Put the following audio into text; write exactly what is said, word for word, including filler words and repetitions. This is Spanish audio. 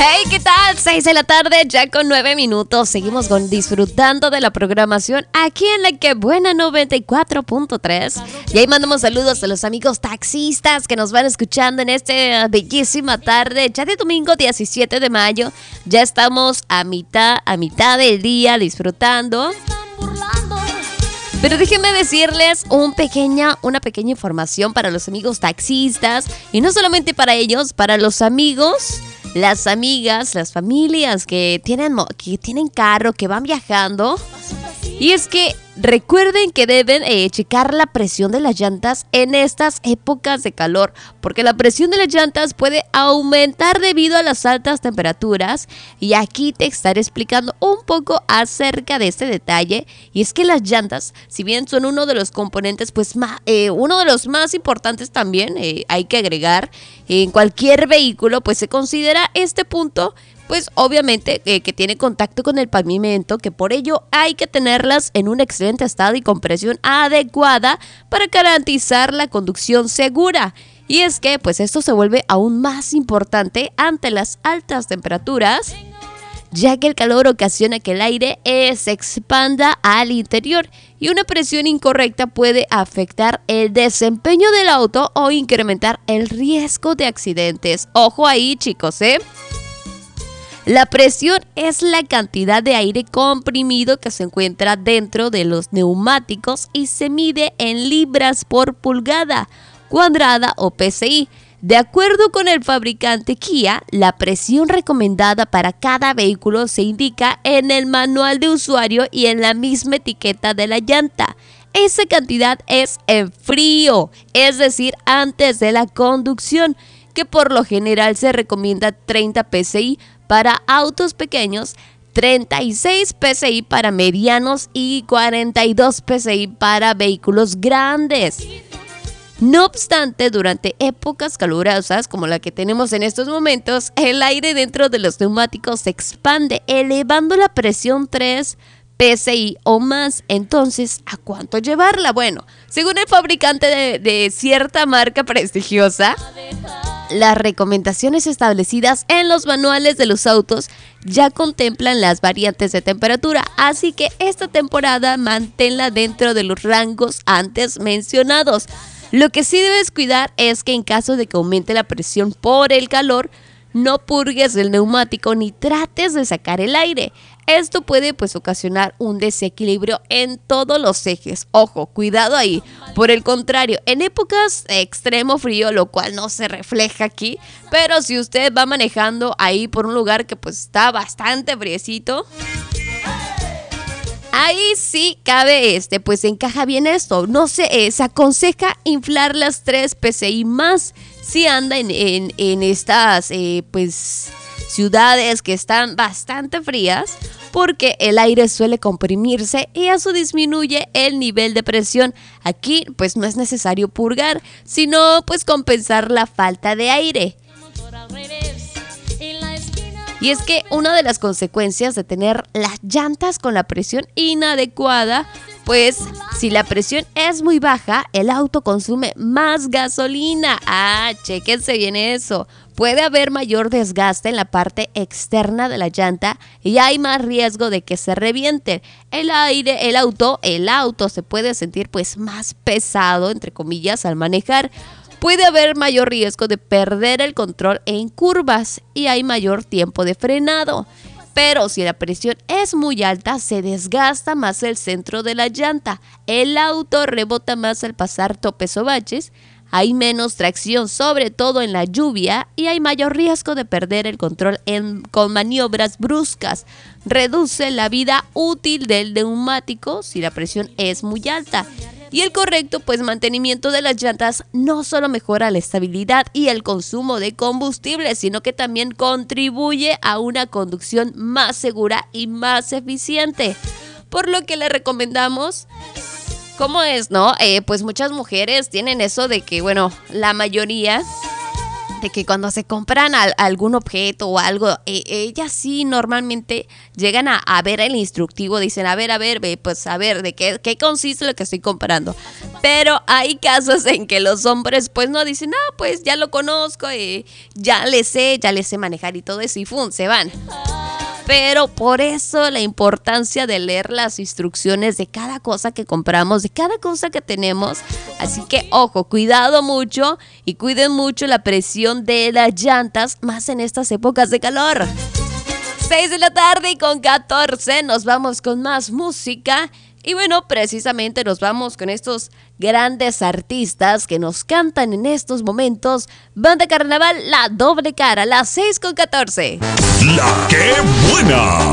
Hey, ¿qué tal? seis de la tarde, ya con nueve minutos. Seguimos con, disfrutando de la programación aquí en La Que Buena noventa y cuatro punto tres. Y ahí mandamos saludos a los amigos taxistas que nos van escuchando en esta bellísima tarde, ya de domingo diecisiete de mayo. Ya estamos a mitad, a mitad del día disfrutando. Pero déjenme decirles un pequeña, una pequeña información para los amigos taxistas. Y no solamente para ellos, para los amigos, las amigas, las familias que tienen, que tienen carro, que van viajando. Y es que recuerden que deben eh, checar la presión de las llantas en estas épocas de calor, porque la presión de las llantas puede aumentar debido a las altas temperaturas. Y aquí te estaré explicando un poco acerca de este detalle. Y es que las llantas, si bien son uno de los componentes, pues más, eh, uno de los más importantes también, eh, hay que agregar, en cualquier vehículo, pues se considera este punto, pues obviamente eh, que tiene contacto con el pavimento, que por ello hay que tenerlas en un excelente estado y con presión adecuada para garantizar la conducción segura. Y es que pues esto se vuelve aún más importante ante las altas temperaturas, ya que el calor ocasiona que el aire eh, se expanda al interior y una presión incorrecta puede afectar el desempeño del auto o incrementar el riesgo de accidentes. Ojo ahí, chicos, ¿eh? La presión es la cantidad de aire comprimido que se encuentra dentro de los neumáticos y se mide en libras por pulgada cuadrada o P S I. De acuerdo con el fabricante Kia, la presión recomendada para cada vehículo se indica en el manual de usuario y en la misma etiqueta de la llanta. Esa cantidad es en frío, es decir, antes de la conducción, que por lo general se recomienda treinta P S I para autos pequeños, treinta y seis P S I para medianos y cuarenta y dos P S I para vehículos grandes. No obstante, durante épocas calurosas como la que tenemos en estos momentos, el aire dentro de los neumáticos se expande, elevando la presión tres P S I o más. Entonces, ¿a cuánto llevarla? Bueno, según el fabricante de, de cierta marca prestigiosa, las recomendaciones establecidas en los manuales de los autos ya contemplan las variantes de temperatura, así que esta temporada manténla dentro de los rangos antes mencionados. Lo que sí debes cuidar es que en caso de que aumente la presión por el calor, no purgues el neumático ni trates de sacar el aire. Esto puede pues ocasionar un desequilibrio en todos los ejes. Ojo, cuidado ahí. Por el contrario, en épocas de extremo frío, lo cual no se refleja aquí, pero si usted va manejando ahí por un lugar que pues está bastante friecito, ahí sí cabe este, pues encaja bien esto. No se, eh, se aconseja inflar las tres P S I más si anda en, en, en estas eh, pues ciudades que están bastante frías, porque el aire suele comprimirse y eso disminuye el nivel de presión. Aquí pues no es necesario purgar, sino pues compensar la falta de aire. Y es que una de las consecuencias de tener las llantas con la presión inadecuada, pues si la presión es muy baja, el auto consume más gasolina. Ah, chéquense bien eso. Puede haber mayor desgaste en la parte externa de la llanta y hay más riesgo de que se reviente. El aire, el auto, el auto se puede sentir pues más pesado, entre comillas, al manejar. Puede haber mayor riesgo de perder el control en curvas y hay mayor tiempo de frenado. Pero si la presión es muy alta, se desgasta más el centro de la llanta. El auto rebota más al pasar topes o baches. Hay menos tracción, sobre todo en la lluvia, y hay mayor riesgo de perder el control en, con maniobras bruscas. Reduce la vida útil del neumático si la presión es muy alta. Y el correcto pues mantenimiento de las llantas no solo mejora la estabilidad y el consumo de combustible, sino que también contribuye a una conducción más segura y más eficiente. Por lo que le recomendamos, ¿cómo es, no? Eh, pues muchas mujeres tienen eso de que, bueno, la mayoría de que cuando se compran al, algún objeto o algo, eh, ellas sí normalmente llegan a, a ver el instructivo, dicen, a ver, a ver, pues a ver, ¿de qué, qué consiste lo que estoy comprando? Pero hay casos en que los hombres pues no dicen, ah, pues ya lo conozco, eh, ya le sé, ya le sé manejar y todo eso, y ¡fum!, se van. Pero por eso la importancia de leer las instrucciones de cada cosa que compramos, de cada cosa que tenemos. Así que, ojo, cuidado mucho y cuiden mucho la presión de las llantas, más en estas épocas de calor. seis de la tarde y con catorce nos vamos con más música. Y bueno, precisamente nos vamos con estos grandes artistas que nos cantan en estos momentos. Banda Carnaval, La Doble Cara, las seis con catorce. La que buena.